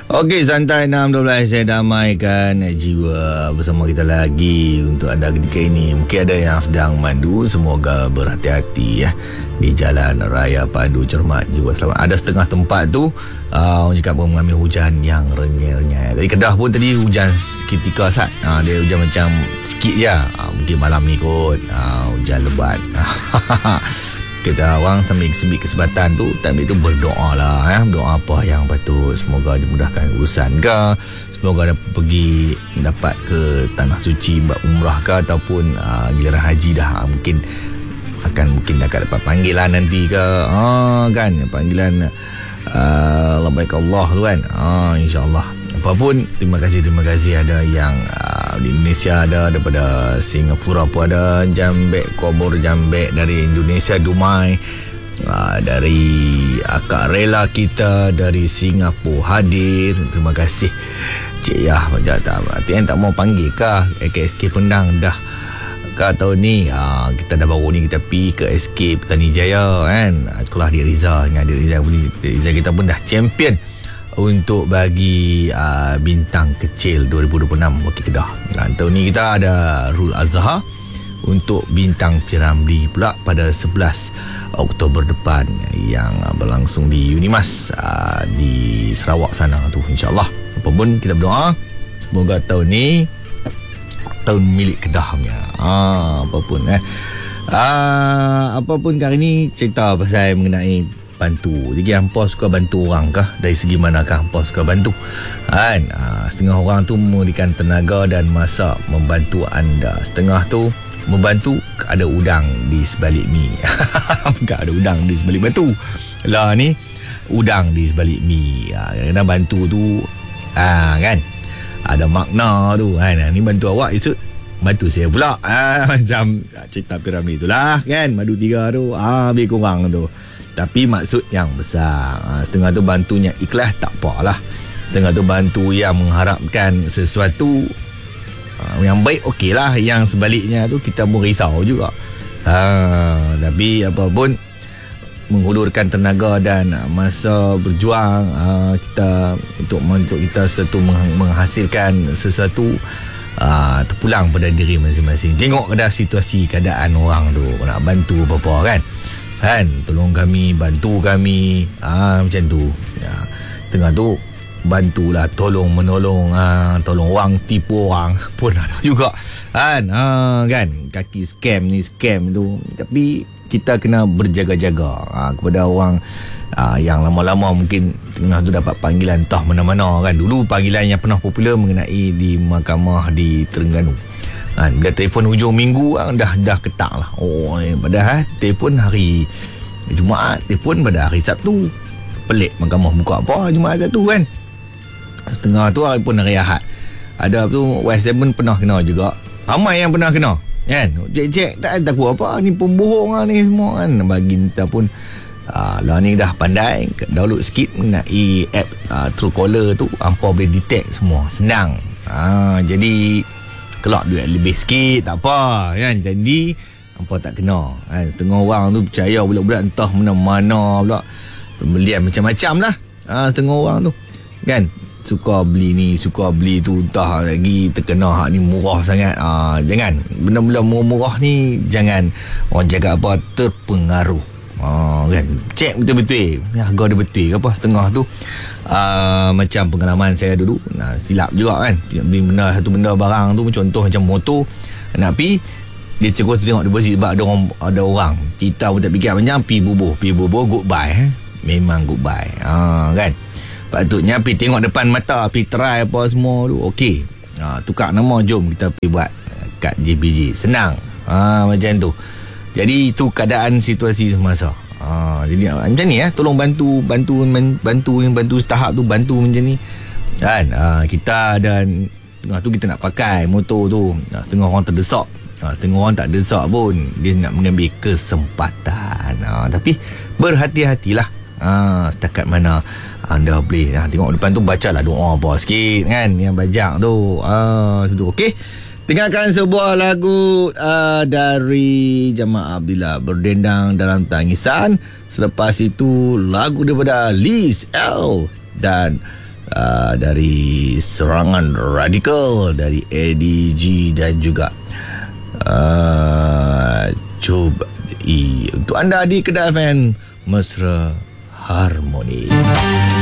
Okey, santai 6.12 saya damaikan jiwa bersama kita lagi untuk anda ketika ini. Mungkin ada yang sedang mandu, semoga berhati-hati ya di jalan raya Pandu Cermat Jiwa Selamat. Ada setengah tempat tu orang cakap mengalami hujan yang renyai-renyai. Tadi Kedah pun tadi hujan seketika sat. Dia hujan macam sikit je. Mungkin malam ni kot hujan lebat. Kita orang sambil kesempatan tu, time itu berdoa lah doa apa yang patut, semoga dimudahkan urusan ke, semoga dapat pergi dapat ke tanah suci buat umrah ke, ataupun giliran haji dah mungkin akan dapat panggilan nanti ke, kan panggilan labbaik Allah tu kan, insya-Allah. Apapun, terima kasih ada yang di Malaysia ada, daripada Singapura pun ada, Jambek, Kobor Jambek dari Indonesia, Dumai, dari akak rela kita dari Singapura hadir. Terima kasih Cik Yah. Artinya tak mau panggil kah SK Pendang dah ke tahun ni. Kita dah baru ni kita pergi ke SK Petani Jaya kan, sekolah Adik Riza. Adik Riza kita pun dah champion untuk bagi bintang kecil 2026 wakil Kedah. Tahun ni kita ada Rul Azhar untuk bintang Piramli pula pada 11 Oktober depan yang berlangsung di Unimas di Sarawak sana tu, insya-Allah. Apapun kita berdoa semoga tahun ni tahun milik Kedah punya. Apapun kali ni cerita pasal mengenai bantu. Jadi hampa suka bantu orang kah? Dari segi manakah hampa suka bantu? Kan? Setengah orang tu memberikan tenaga dan masa membantu anda. Setengah tu membantu ada udang di sebalik mi. Bukan ada udang di sebalik batu. Lah ni udang di sebalik mi. Kadang-kadang bantu tu kan ada makna tu kan. Ni bantu awak, esok bantu saya pula. Macam cerita Piramli tu lah kan. Madu 3 tu lebih kurang tu. Tapi maksud yang besar. Setengah tu bantunya ikhlas, tak apalah. Setengah tu bantu yang mengharapkan sesuatu yang baik, okey lah. Yang sebaliknya tu kita pun risau juga. Tapi apapun, menghulurkan tenaga dan masa berjuang kita untuk kita menghasilkan sesuatu, terpulang pada diri masing-masing. Tengok pada situasi keadaan orang tu, nak bantu apa-apa kan, tolong kami, bantu kami, macam tu ya. Tengah tu bantulah, tolong menolong, tolong orang, tipu orang pun ada juga kan, kaki scam ni scam tu. Tapi kita kena berjaga-jaga kepada orang yang lama-lama mungkin tengah tu dapat panggilan entah mana-mana kan. Dulu panggilan yang pernah popular mengenai di mahkamah di Terengganu. Bila telefon hujung minggu dah ketak lah. Padahal telefon hari Jumaat, telefon pada hari Sabtu. Pelik mahkamah buka apa Jumaat Sabtu kan. Setengah tu hari pun hari Ahad. Ada tu WhatsApp pun pernah kena juga. Ramai yang pernah kena kan. Cek tak takut apa, ni pembohong lah ni semua kan. Bagi kita pun lah ni dah pandai, download sikit mengenai app Truecaller tu, hampa boleh detect semua, senang. Jadi kelak duit lebih sikit tak apa kan. Jadi hampa tak kena kan. Setengah orang tu percaya budak-budak entah mana-mana pula, pembelian macam-macam lah. Setengah orang tu kan suka beli ni, suka beli tu, entah lagi terkena hak ni murah sangat. Jangan benda-benda murah ni, jangan orang cakap apa terpengaruh. Kan, cek betul-betul harga dia betul ke apa. Setengah tu macam pengalaman saya dulu, silap juga kan, beli benda, satu benda barang tu, contoh macam motor, nak pi dia terus tengok deposit sebab ada orang. Kita pun tak fikir panjang, pi bubuh goodbye. Memang goodbye kan. Patutnya pi tengok depan mata, pi try apa semua tu okey. Tukar nama, jom kita pi buat kad JPJ, senang. Macam tu. Jadi itu keadaan situasi semasa. Jadi macam ni tolong bantu setahap tu, bantu macam ni kan. Kita dan tengah tu kita nak pakai motor tu, setengah orang terdesak, setengah orang tak desak pun, dia nak mengambil kesempatan. Tapi berhati-hatilah setakat mana anda boleh. Tengok depan tu, bacalah doa apa sikit kan, yang bajak tu. Betul. Okey, dengarkan sebuah lagu dari Jamaah Abdillah, Berdendang Dalam Tangisan. Selepas itu lagu daripada Liz L dan dari serangan radikal dari ADG dan juga Coba untuk anda di Kedah FM Mesra Harmoni.